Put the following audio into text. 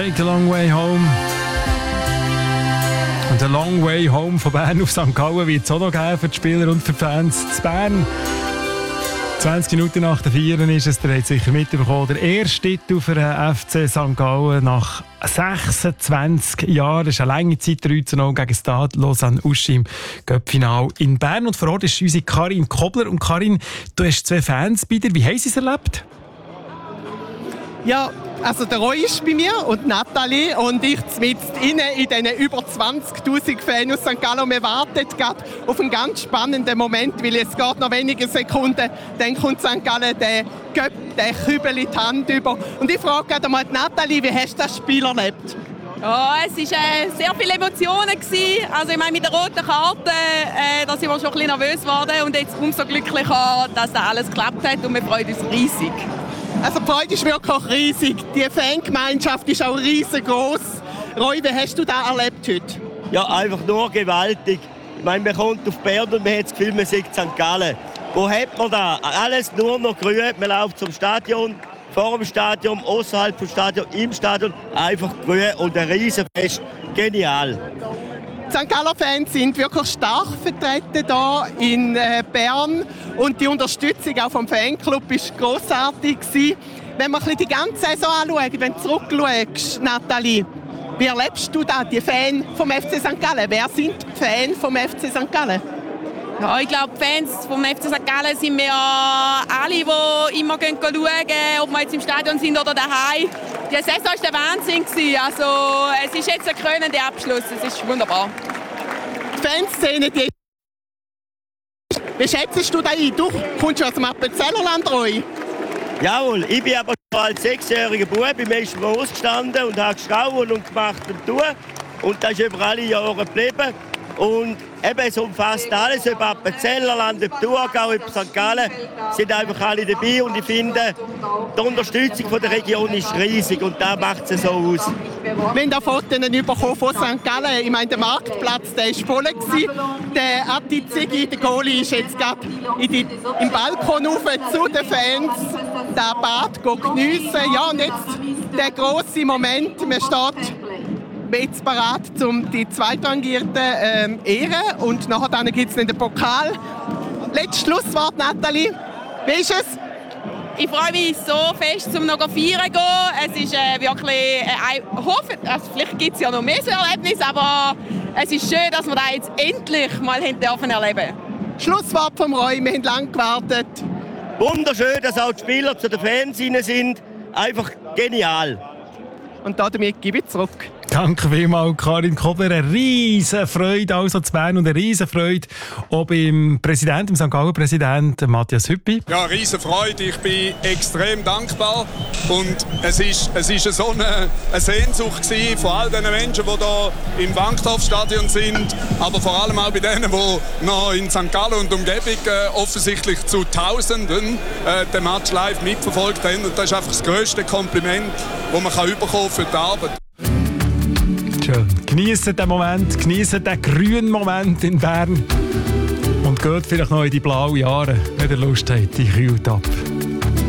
Take the long way home. Und der Long Way Home von Bern auf St. Gallen wird es auch noch geben für die Spieler und für die Fans zu Bern. 20 Minuten nach der 4 ist es, ihr habt sicher mitbekommen, der erste Titel für den FC St. Gallen nach 26 Jahren. Das ist eine lange Zeit, 3-0 gegen Stade Lausanne-Uschi im Cup-Final in Bern. Und vor Ort ist unsere Karin Kobler. Und Karin, du hast 2 Fans bei dir. Wie haben sie es erlebt? Ja, also der Roy ist bei mir und Nathalie und ich mit innen in diesen über 20'000 Fans aus St. Gallen. Wir warten gerade auf einen ganz spannenden Moment, weil es geht noch wenige Sekunden, dann kommt St. Gallen den Kübel in die Hand über. Und ich frage gerade mal Nathalie, wie hast du das Spiel erlebt? Ja, es waren sehr viele Emotionen. Also ich meine, mit der roten Karte, da sind wir schon ein bisschen nervös geworden und jetzt umso glücklicher, dass das alles geklappt hat und wir freuen uns riesig. Also die Freude ist wirklich riesig. Die Fangemeinschaft ist auch riesengroß. Roy, wie hast du das erlebt heute? Ja, einfach nur gewaltig. Ich meine, man kommt auf Bern und man hat das Gefühl, man sieht St. Gallen. Wo hat man da? Alles nur noch grün. Man läuft zum Stadion, vor dem Stadion, außerhalb vom Stadion, im Stadion. Einfach grün und ein Riesenfest. Genial. Die St. Galler Fans sind wirklich stark vertreten hier in Bern und die Unterstützung auch vom Fanclub war grossartig. Wenn man die ganze Saison anschaut, wenn du zurückschaust, Nathalie, wie erlebst du das, die Fans vom FC St. Gallen? Wer sind die Fans vom FC St. Gallen? Ja, ich glaube, die Fans vom FC St. Gallen sind wir alle, die immer schauen, ob wir jetzt im Stadion sind oder daheim. Die Saison war der Wahnsinn. Also, es ist jetzt ein krönender Abschluss. Es ist wunderbar. Die Fanszene, wie schätzt du das ein? Du kommst aus dem Appenzellerland, Roy. Jawohl, ich bin aber schon als 6-jähriger Bub im ersten Mal ausgestanden und habe geschrauen und gemacht und tun. Und das ist über alle Jahre geblieben. Und eben, es umfasst alles, ob Appenzellerland, ob Thurgau, ob St. Gallen, sind einfach alle dabei. Und ich finde, die Unterstützung von der Region ist riesig und das macht es so aus. Wir haben da Fotos bekommen von St. Gallen. Ich meine, der Marktplatz der war voll. Der Atti Ziggy, der Goalie, ist jetzt gerade im Balkon rauf zu den Fans. Der Bad geniessen. Ja, und jetzt der grosse Moment. Man steht jetzt bereit, um die Zweitrangierten ehren. Und nachher gibt es den Pokal. Letztes Schlusswort, Nathalie. Wie ist es? Ich freue mich so fest, um noch feiern zu gehen. Es ist wirklich, vielleicht gibt es ja noch mehr so Erlebnisse, aber es ist schön, dass wir das jetzt endlich mal dürfen erleben. Schlusswort vom Roy, wir haben lange gewartet. Wunderschön, dass auch die Spieler zu den Fans sind. Einfach genial. Und damit gebe ich zurück. Danke vielmals, Karin Kobler. Eine riesen Freude also zu Bern und eine riesen Freude auch beim Präsidenten, dem St. Gallen-Präsidenten Matthias Hüppi. Ja, riesen Freude. Ich bin extrem dankbar. Und es ist so eine Sehnsucht gewesen von all den Menschen, die hier im Wankdorfstadion sind, aber vor allem auch bei denen, die noch in St. Gallen und Umgebung offensichtlich zu Tausenden den Match live mitverfolgt haben. Und das ist einfach das grösste Kompliment, das man bekommen für die Arbeit. Schön. Geniessen den Moment, geniessen den grünen Moment in Bern und geht vielleicht noch in die blauen Jahre, wenn ihr Lust habt, die kühlt ab.